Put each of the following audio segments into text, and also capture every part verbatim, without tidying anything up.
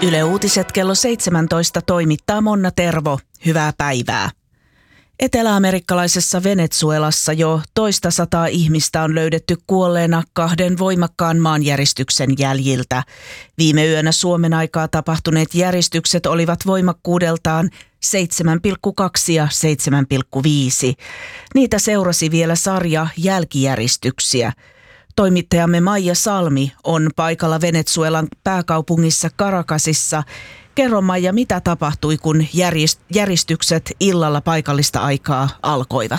Yle Uutiset kello seitsemäntoista toimittaa Monna Tervo. Hyvää päivää. Etelä-amerikkalaisessa Venezuelassa jo toista sataa ihmistä on löydetty kuolleena kahden voimakkaan maanjäristyksen jäljiltä. Viime yönä Suomen aikaa tapahtuneet järistykset olivat voimakkuudeltaan seitsemän pilkku kaksi ja seitsemän pilkku viisi. Niitä seurasi vielä sarja jälkijäristyksiä. Toimittajamme Maija Salmi on paikalla Venezuelan pääkaupungissa Caracasissa. Kerro Maija, mitä tapahtui, kun järistykset illalla paikallista aikaa alkoivat?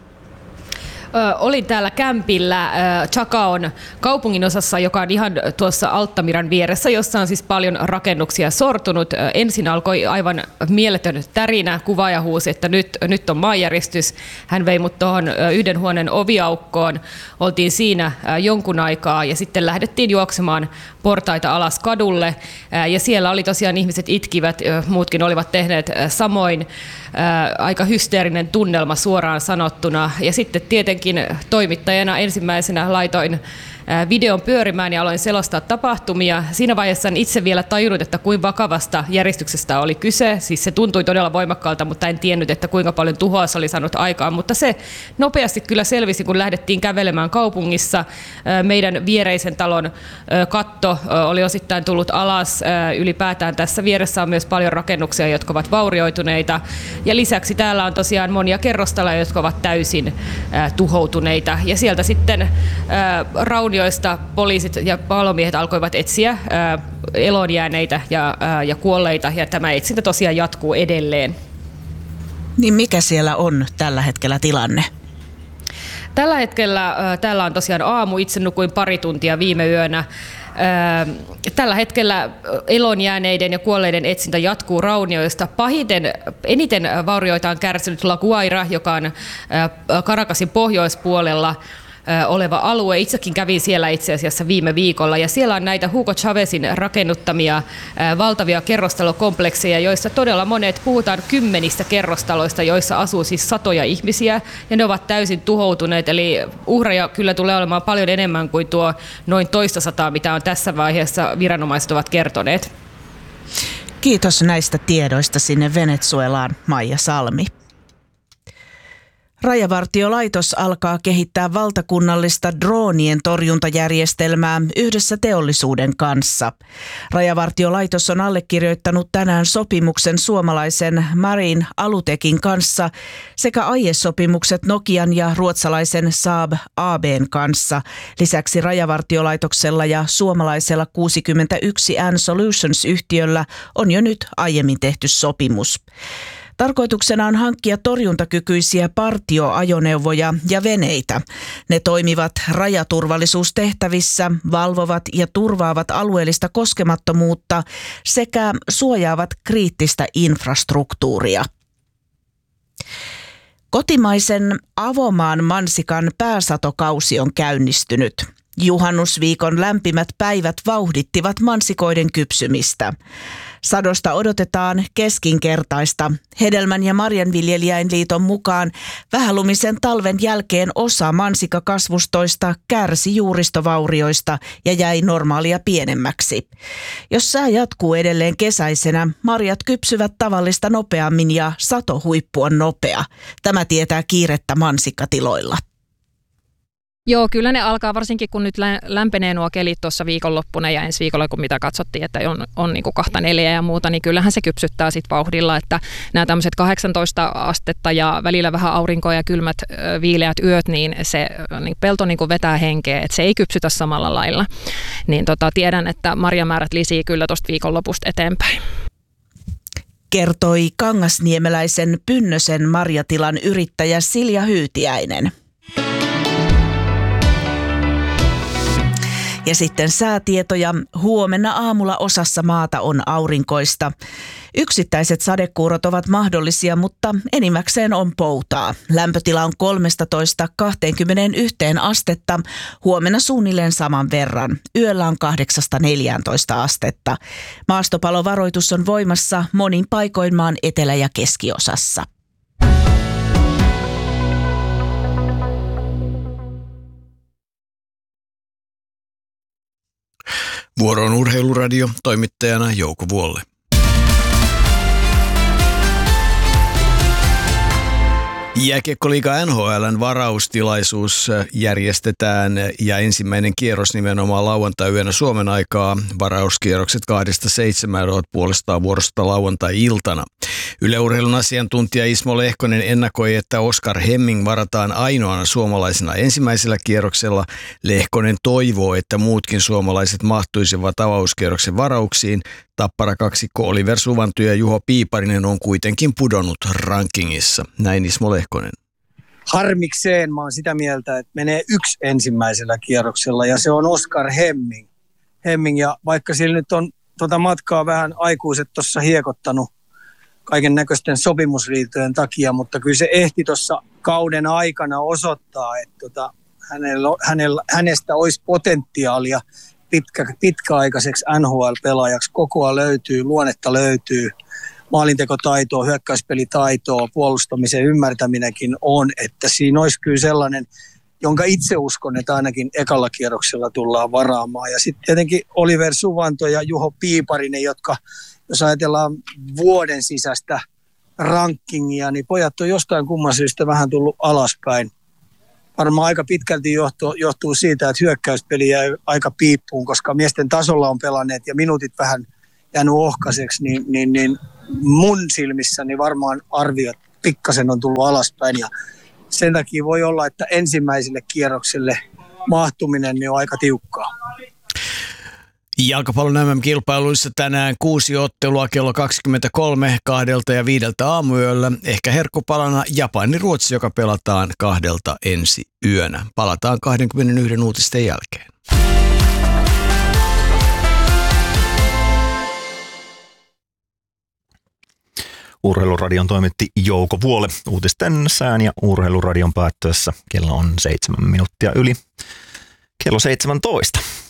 Ö, olin täällä kämpillä ö, Chacaon kaupungin osassa, joka on ihan tuossa Altamiran vieressä, jossa on siis paljon rakennuksia sortunut. Ö, ensin alkoi aivan mieletön tärinä, kuvaaja huusi, että nyt, nyt on maanjäristys. Hän vei mut tuohon yhden huoneen oviaukkoon. Oltiin siinä ö, jonkun aikaa ja sitten lähdettiin juoksemaan portaita alas kadulle. Ö, ja siellä oli tosiaan ihmiset itkivät, ö, muutkin olivat tehneet ö, samoin. Ö, aika hysteerinen tunnelma suoraan sanottuna. Ja sitten tietenkin toimittajana ensimmäisenä laitoin videon pyörimään ja aloin selostaa tapahtumia. Siinä vaiheessa en itse vielä tajunnut, että kuinka vakavasta järjestyksestä oli kyse. Siis se tuntui todella voimakkaalta, mutta en tiennyt, että kuinka paljon tuhoa se oli saanut aikaan. Mutta se nopeasti kyllä selvisi, kun lähdettiin kävelemään kaupungissa. Meidän viereisen talon katto oli osittain tullut alas. Ylipäätään tässä vieressä on myös paljon rakennuksia, jotka ovat vaurioituneita. Ja lisäksi täällä on tosiaan monia kerrostaloja, jotka ovat täysin tuhoutuneita. Ja sieltä sitten raunio joista poliisit ja palomiehet alkoivat etsiä ää, elonjääneitä ja, ää, ja kuolleita, ja tämä etsintä tosiaan jatkuu edelleen. Niin mikä siellä on tällä hetkellä tilanne? Tällä hetkellä ää, täällä on tosiaan aamu, itse nukuin pari tuntia viime yönä. Ää, tällä hetkellä elonjääneiden ja kuolleiden etsintä jatkuu raunioista. Pahiten, eniten vaurioita on kärsinyt La Guaira, joka on ää, Caracasin pohjoispuolella oleva alue. Itsekin kävin siellä itse asiassa viime viikolla, ja siellä on näitä Hugo Chávezin rakennuttamia valtavia kerrostalokomplekseja, joissa todella monet, puhutaan kymmenistä kerrostaloista, joissa asuu siis satoja ihmisiä, ja ne ovat täysin tuhoutuneet, eli uhreja kyllä tulee olemaan paljon enemmän kuin tuo noin toista sataa, mitä on tässä vaiheessa viranomaiset ovat kertoneet. Kiitos näistä tiedoista sinne Venezuelaan, Maija Salmi. Rajavartiolaitos alkaa kehittää valtakunnallista droonien torjuntajärjestelmää yhdessä teollisuuden kanssa. Rajavartiolaitos on allekirjoittanut tänään sopimuksen suomalaisen Marine Alutekin kanssa sekä aiesopimukset Nokian ja ruotsalaisen Saab A B:n kanssa. Lisäksi Rajavartiolaitoksella ja suomalaisella kuusikymmentäyksi N Solutions-yhtiöllä on jo nyt aiemmin tehty sopimus. Tarkoituksena on hankkia torjuntakykyisiä partioajoneuvoja ja veneitä. Ne toimivat rajaturvallisuustehtävissä, valvovat ja turvaavat alueellista koskemattomuutta sekä suojaavat kriittistä infrastruktuuria. Kotimaisen avomaan mansikan pääsatokausi on käynnistynyt. Juhannusviikon lämpimät päivät vauhdittivat mansikoiden kypsymistä. Sadosta odotetaan keskinkertaista. Hedelmän- ja marjanviljelijäinliiton mukaan vähälumisen talven jälkeen osa mansikakasvustoista kärsi juuristovaurioista ja jäi normaalia pienemmäksi. Jos sää jatkuu edelleen kesäisenä, marjat kypsyvät tavallista nopeammin ja satohuippu on nopea. Tämä tietää kiirettä mansikkatiloilla. Joo, kyllä ne alkaa, varsinkin kun nyt lämpenee nuo kelit tuossa viikonloppuna ja ensi viikolla, kun mitä katsottiin, että on, on niin kuin kahta neljä ja muuta, niin kyllähän se kypsyttää sitten vauhdilla, että nämä tämmöiset kahdeksantoista astetta ja välillä vähän aurinkoa ja kylmät viileät yöt, niin se niin pelto niin kuin vetää henkeä, että se ei kypsytä samalla lailla. Niin tota, tiedän, että marjamäärät lisii kyllä tuosta viikonlopusta eteenpäin. Kertoi kangasniemeläisen Pynnösen marjatilan yrittäjä Silja Hyytiäinen. Ja sitten säätietoja. Huomenna aamulla osassa maata on aurinkoista. Yksittäiset sadekuurot ovat mahdollisia, mutta enimmäkseen on poutaa. Lämpötila on kolmetoista kaksikymmentäyksi astetta, huomenna suunnilleen saman verran. Yöllä on kahdeksasta neljääntoista astetta. Maastopalovaroitus on voimassa monin paikoin maan etelä- ja keskiosassa. Vuoro on Urheiluradio, toimittajana Jouko Vuolle. Jääkiekkoliiga N H L:n varaustilaisuus järjestetään ja ensimmäinen kierros nimenomaan lauantai-yönä Suomen aikaa. Varauskierrokset kahdesta seitsemään ovat puolestaan vuorosta lauantai-iltana. Yle Urheilun asiantuntija Ismo Lehkonen ennakoi, että Oskar Hemming varataan ainoana suomalaisena ensimmäisellä kierroksella. Lehkonen toivoo, että muutkin suomalaiset mahtuisivat avauskierroksen varauksiin. Tappara kaksikko Oliver Suvanto ja Juho Piiparinen on kuitenkin pudonnut rankingissa. Näin Ismo Lehkonen. Harmikseen mä oon sitä mieltä, että menee yksi ensimmäisellä kierroksella ja se on Oskar Hemming. Hemming ja vaikka sillä nyt on tuota matkaa vähän aikuiset tuossa hiekottanut kaiken näköisten sopimusriitojen takia, mutta kyllä se ehti tuossa kauden aikana osoittaa, että tota, hänellä, hänellä, hänestä olisi potentiaalia pitkä, pitkäaikaiseksi N H L-pelaajaksi. Kokoa löytyy, luonnetta löytyy, maalintekotaitoa, hyökkäyspelitaitoa, puolustamisen ymmärtäminenkin on, että siinä olisi kyllä sellainen, jonka itse uskon, että ainakin ekalla kierroksella tullaan varaamaan. Ja sitten tietenkin Oliver Suvanto ja Juho Piiparinen, jotka jos ajatellaan vuoden sisäistä rankingia, niin pojat on jostain kumman syystä vähän tullut alaspäin. Varmaan aika pitkälti johtuu, johtuu siitä, että hyökkäyspeli jäi aika piippuun, koska miesten tasolla on pelanneet ja minuutit vähän jäänyt ohkaiseksi, niin, niin, niin mun silmissäni varmaan arviot pikkasen on tullut alaspäin. Ja sen takia voi olla, että ensimmäiselle kierrokselle mahtuminen niin on aika tiukkaa. Jalkapallon M M-kilpailuissa tänään kuusi ottelua kello kaksikymmentäkolme, kahdelta ja viideltä aamuyöllä. Ehkä herkkupalana Japani-Ruotsi, joka pelataan kahdelta ensi yönä. Palataan kaksikymmentäyksi uutisten jälkeen. Urheiluradion toimitti Jouko Vuole. Uutisten sään ja Urheiluradion päättyessä kello on seitsemän minuuttia yli kello seitsemäntoista.